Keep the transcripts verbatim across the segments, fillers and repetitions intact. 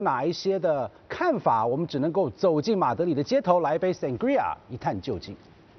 哪一些的看法？我们只能够走进马德里的街头，来一杯 Sangria， 一探究竟。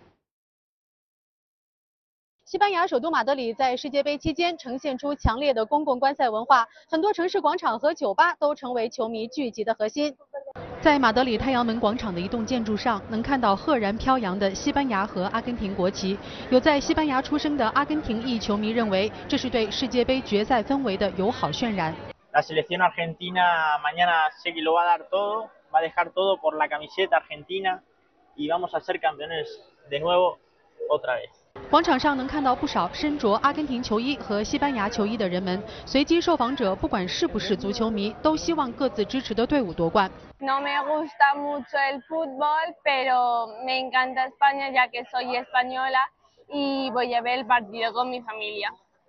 西班牙首都马德里在世界杯期间呈现出强烈的公共观赛文化，很多城市广场和酒吧都成为球迷聚集的核心。在马德里太阳门广场的一栋建筑上，能看到赫然飘扬的西班牙和阿根廷国旗。有在西班牙出生的阿根廷裔球迷认为，这是对世界杯决赛氛围的友好渲染。 La selección argentina mañana sé que lo va a dar todo, va a dejar todo por la camiseta argentina y vamos a ser campeones de nuevo otra vez. 广场上能看到不少身着阿根廷球衣和西班牙球衣的人们。随机受访者不管是不是足球迷，都希望各自支持的队伍夺冠。 No me gusta mucho el fútbol, pero me encanta España ya que soy española y voy a ver el partido con mi familia.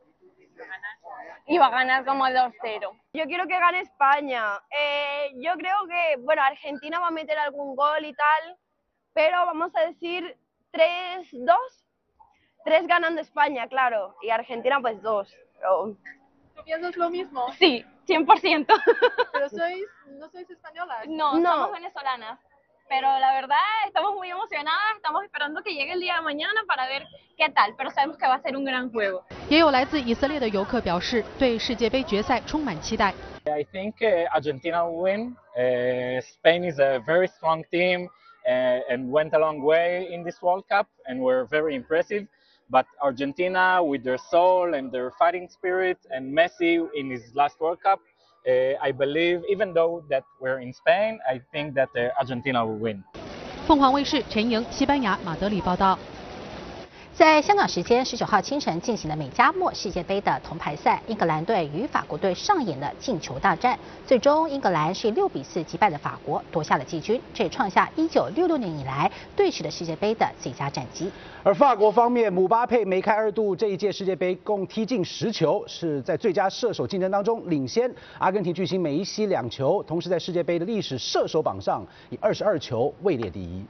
Y va a ganar como dos cero. Yo quiero que gane España. Eh, yo creo que, bueno, Argentina va a meter algún gol y tal, pero vamos a decir tres dos. Tres ganando España, claro, y Argentina pues dos. Pero... ¿Tú piensas lo mismo? Sí, cien por ciento. ¿Pero sois, no sois españolas? No, no, somos venezolanas. Pero la verdad estamos muy emocionadas, estamos esperando que llegue el día de mañana para ver qué tal, pero sabemos que va a ser un gran juego. 也有来自以色列的游客表示，对世界杯决赛充满期待。 I think uh, Argentina will win. Uh, Spain is a very strong team uh, and went a long way in this World Cup and were very impressive. But Argentina, with their soul and their fighting spirit, and Messi in his last World Cup, uh, I believe, even though that we're in Spain, I think that uh, Argentina will win. 凤凰卫视陈莹，西班牙马德里报道。 在香港时间十九号清晨进行的美加墨世界杯的铜牌赛，英格兰队与法国队上演了进球大战，最终英格兰是六比四击败了法国，夺下了季军，这也创下一九六六年以来队史的世界杯的最佳战绩。 而法国方面，姆巴佩梅开二度，这一届世界杯共踢进十球，是在最佳射手竞争当中领先阿根廷巨星梅西两球，同时在世界杯的历史射手榜上以二十二球位列第一。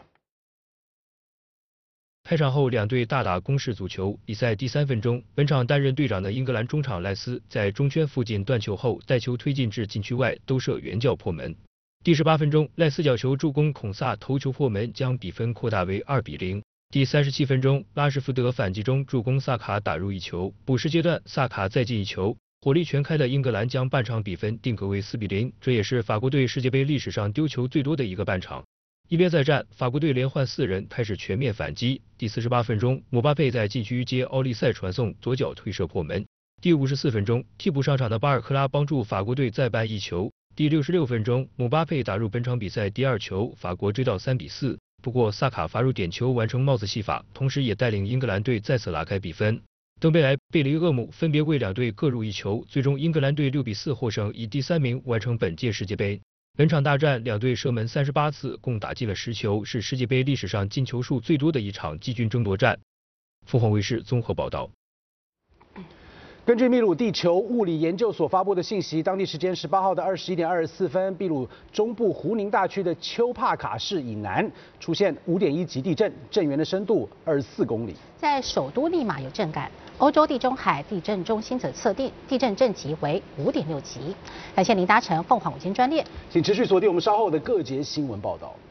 开场后，两队大打攻势足球。比赛第三分钟，本场担任队长的英格兰中场赖斯在中圈附近断球后，带球推进至禁区外，兜射远角破门。第十八分钟，赖斯角球助攻孔萨头球破门，将比分扩大为二比零。第三十七分钟，拉什福德反击中助攻萨卡打入一球。补时阶段，萨卡再进一球，火力全开的英格兰将半场比分定格为四比零，这也是法国队世界杯历史上丢球最多的一个半场。一边再战，法国队连换四人，开始全面反击。第四十八分钟，姆巴佩在禁区接奥利塞传送，左脚推射破门。第五十四分钟，替补上场的巴尔克拉帮助法国队再扳一球。第六十六分钟，姆巴佩打入本场比赛第二球，法国追到三比四。不过萨卡罚入点球完成帽子戏法，同时也带领英格兰队再次拉开比分。登贝莱、贝雷厄姆分别为两队各入一球，最终英格兰队六比四获胜，以第三名完成本届世界杯。本场大战，两队射门三十八次，共打进了十球，是世界杯历史上进球数最多的一场季军争夺战。凤凰卫视综合报道。 根据秘鲁地球物理研究所发布的信息，当地时间十八号的二十一点二十四分，秘鲁中部胡宁大区的丘帕卡市以南出现五点一级地震，震源的深度二十四公里。 在首都利马有震感，欧洲地中海地震中心则测定地震震级为五点六级。感谢您搭乘凤凰午间专列， 请持续锁定我们稍后的各节新闻报道。